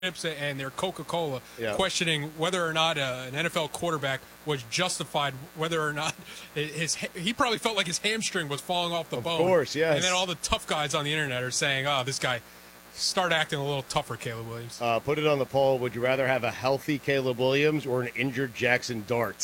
and their Coca-Cola Yeah. questioning whether or not an NFL quarterback was justified, whether or not he probably felt like his hamstring was falling off the bone. Of course, yes. And then all the tough guys on the internet are saying, oh, this guy, start acting a little tougher, Caleb Williams. Put it on the poll. Would you rather have a healthy Caleb Williams or an injured Jackson Dart?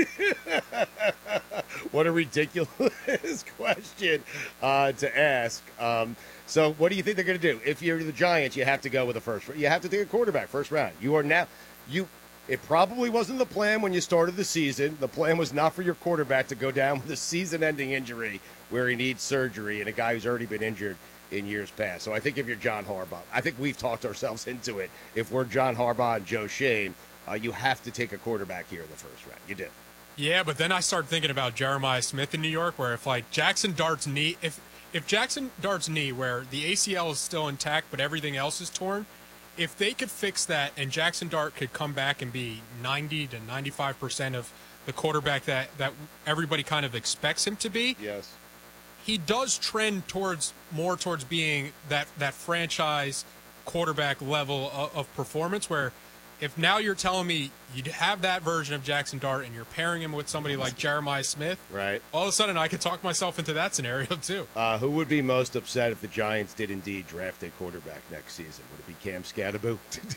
What a ridiculous question to ask. So what do you think they're going to do? If you're the Giants, you have to go with the first. You have to take a quarterback first round. You are now It probably wasn't the plan when you started the season. The plan was not for your quarterback to go down with a season-ending injury where he needs surgery and a guy who's already been injured in years past. So I think if you're John Harbaugh, I think we've talked ourselves into it. If we're John Harbaugh and Joe Schoen, you have to take a quarterback here in the first round. You do. Yeah, but then I started thinking about Jeremiah Smith in New York, where if Jackson Dart's knee, if Jackson Dart's knee, where the ACL is still intact but everything else is torn, if they could fix that and Jackson Dart could come back and be 90 to 95% of the quarterback that everybody kind of expects him to be, yes, he does trend more towards being that franchise quarterback level of performance, where if now you're telling me you have that version of Jackson Dart and you're pairing him with somebody like Jeremiah Smith, right? All of a sudden I could talk myself into that scenario too. Who would be most upset if the Giants did indeed draft a quarterback next season? Would it be Cam Scatterbo?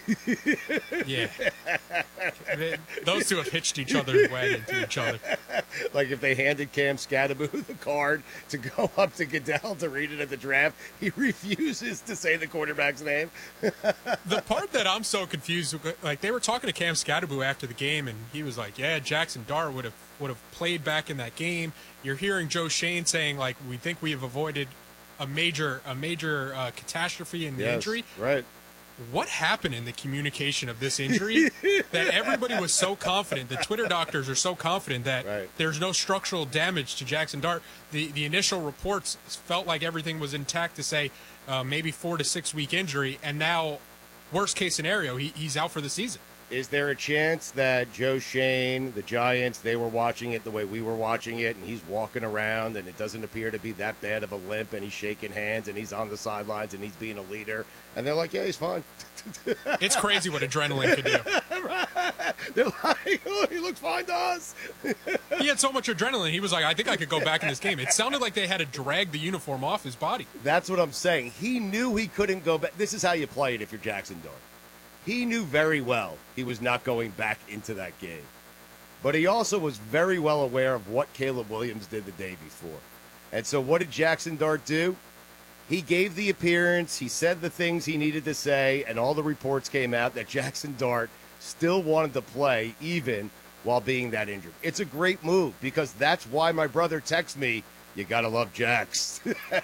Yeah. Those two have hitched each other's wagon to each other. Like if they handed Cam Scatterbo the card to go up to Goodell to read it at the draft, he refuses to say the quarterback's name. The part that I'm so confused, like they were talking to Cam Scatterbo after the game, and he was like, "Yeah, Jackson Dart would have played back in that game." You're hearing Joe Schoen saying, like, "We think we have avoided a major catastrophe in the injury." Right. What happened in the communication of this injury that everybody was so confident? The Twitter doctors are so confident that there's no structural damage to Jackson Dart. The initial reports felt like everything was intact to say maybe 4 to 6 week injury, and now worst case scenario, he's out for the season. Is there a chance that Joe Schoen, the Giants, they were watching it the way we were watching it, and he's walking around, and it doesn't appear to be that bad of a limp, and he's shaking hands, and he's on the sidelines, and he's being a leader, and they're like, yeah, he's fine. It's crazy what adrenaline could do. They're like, oh, he looks fine to us. He had so much adrenaline, he was like, I think I could go back in this game. It sounded like they had to drag the uniform off his body. That's what I'm saying. He knew he couldn't go back. This is how you play it if you're Jackson Dart. He knew very well he was not going back into that game. But he also was very well aware of what Caleb Williams did the day before. And so what did Jackson Dart do? He gave the appearance, he said the things he needed to say, and all the reports came out that Jackson Dart still wanted to play even while being that injured. It's a great move because that's why my brother texts me, you got to love Jax.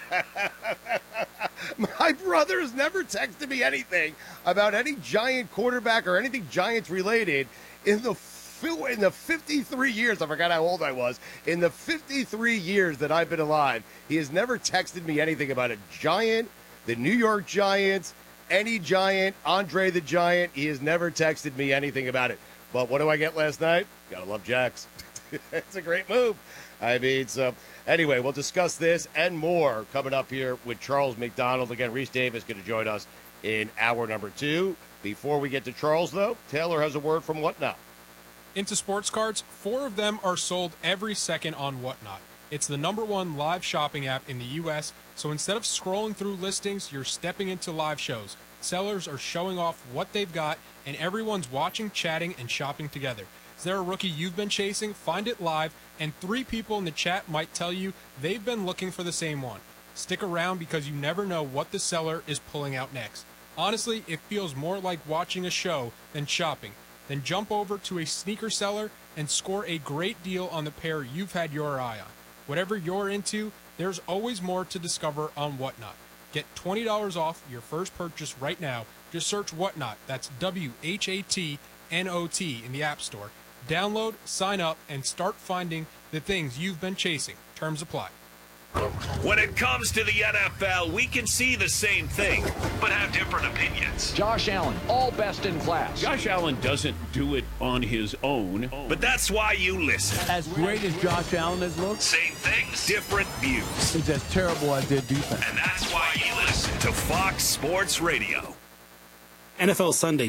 My brother has never texted me anything about any Giant quarterback or anything Giants related in the 53 years. I forgot how old I was. In the 53 years that I've been alive, he has never texted me anything about a Giant, the New York Giants, any Giant, Andre the Giant. He has never texted me anything about it. But what do I get last night? Gotta love Jax. It's a great move. I mean, so anyway, we'll discuss this and more coming up here with Charles McDonald. Again, Reese Davis going to join us in hour number 2. Before we get to Charles, though, Taylor has a word from Whatnot. Into sports cards, 4 of them are sold every second on Whatnot. It's the #1 live shopping app in the U.S., so instead of scrolling through listings, you're stepping into live shows. Sellers are showing off what they've got, and everyone's watching, chatting, and shopping together. Is there a rookie you've been chasing? Find it live, and 3 people in the chat might tell you they've been looking for the same one. Stick around because you never know what the seller is pulling out next. Honestly, it feels more like watching a show than shopping. Then jump over to a sneaker seller and score a great deal on the pair you've had your eye on. Whatever you're into, there's always more to discover on Whatnot. Get $20 off your first purchase right now. Just search Whatnot. That's WHATNOT in the App Store. Download, sign up, and start finding the things you've been chasing. Terms apply. When it comes to the NFL, we can see the same thing, but have different opinions. Josh Allen, all best in class. Josh Allen doesn't do it on his own. But that's why you listen. As great as Josh Allen has looked, same things, different views. It's as terrible as their defense. And that's why you listen to Fox Sports Radio. NFL Sunday